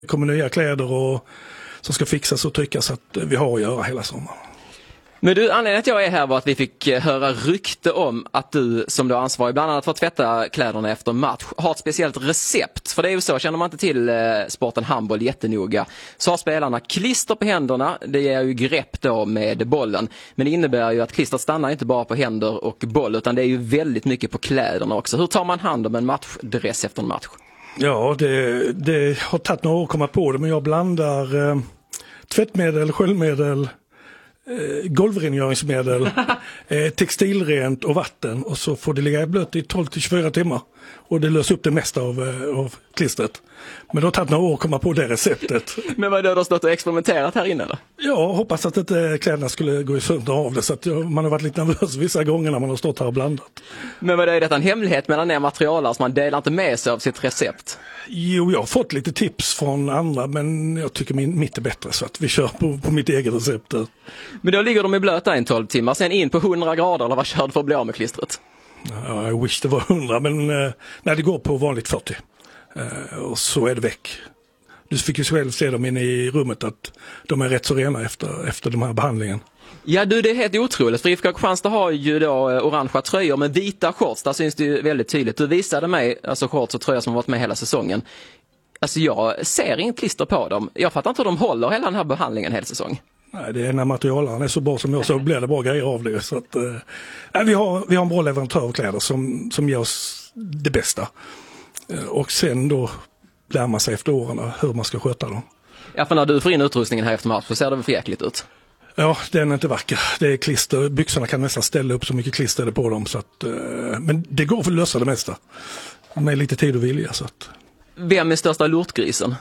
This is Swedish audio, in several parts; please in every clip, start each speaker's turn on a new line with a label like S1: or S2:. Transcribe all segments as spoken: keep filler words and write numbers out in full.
S1: Det kommer nya kläder och som ska fixas och tryckas så att vi har att göra hela sommaren.
S2: Men du, anledningen att jag är här var att vi fick höra rykte om att du som då ansvarig bland annat för att tvätta kläderna efter match har ett speciellt recept. För det är ju så, känner man inte till eh, sporten handboll jättenoga så har spelarna klister på händerna, det ger ju grepp då med bollen. Men det innebär ju att klistret stannar inte bara på händer och boll utan det är ju väldigt mycket på kläderna också. Hur tar man hand om en matchdress efter en match? Ja, det, det har tagit några år att komma på det, men jag blandar eh, tvättmedel, sköljmedel, eh, golvrengöringsmedel, eh, textilrent och vatten och så får det ligga blött i tolv till tjugofyra timmar och det löser upp det mesta av, eh, av klistret. Men det har tagit några år att komma på det receptet. Men vad är det du har stått och experimenterat här inne då? Ja, hoppas att inte kläderna skulle gå i sönder av det så att man har varit lite nervös vissa gånger när man har stått här och blandat. Men vad är detta en hemlighet mellan er materialare så man delar inte med sig av sitt recept? Jo, jag har fått lite tips från andra men jag tycker min, mitt är bättre så att vi kör på, på mitt eget recept. Men då ligger de i blöta i tolv timmar, sen in på hundra grader eller vad kör du för att bli av med klistret? Ja, jag wish det var hundra men eh, nej, det går på vanligt fyrtio. Uh, och så är det väck. Du fick ju själv se dem inne i rummet att de är rätt så rena efter, efter den här behandlingen. Ja du, det är helt otroligt. För I F K Kristianstad har ju då orangea tröjor med vita shorts. Där syns det ju väldigt tydligt. Du visade mig alltså shorts och tröjor som har varit med hela säsongen. Alltså jag ser inget klister på dem. Jag fattar inte hur de håller hela den här behandlingen hela säsong. Nej, det är när materialen är så bra som jag så blir det bra grejer av det. Så att, uh, vi, har, vi har en bra leverantör av kläder som, som ger oss det bästa. Och sen då lär man sig efter åren hur man ska sköta dem. Ja, för när du får in utrustningen här efter match så ser det väl för jäkligt ut? Ja, den är inte vacker. Det är klister. Byxorna kan nästan ställa upp så mycket klister det på dem. Så att, men det går för att lösa det mesta. Med lite tid och vilja. Så att. Vem är största lortgrisen?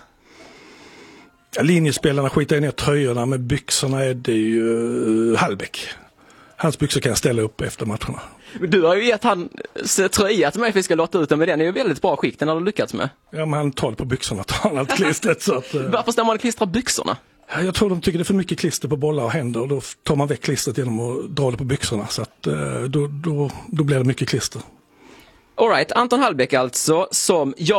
S2: Ja, linjespelarna skitar ner tröjorna. Med byxorna är det ju Hallbäck. Hans byxor kan jag ställa upp efter matcherna. Du har ju gett han tröja till mig för att vi ska låta ut den, men den är ju väldigt bra skick, den har du lyckats med. Ja, men han tar på byxorna, tar han allt klistret. Så att, varför ska man klistra byxorna? Ja, jag tror de tycker det är för mycket klister på bollar och händer och då tar man väck klistret genom att dra det på byxorna. Så att, då, då, då blir det mycket klister. All right, Anton Hallbäck alltså, som jag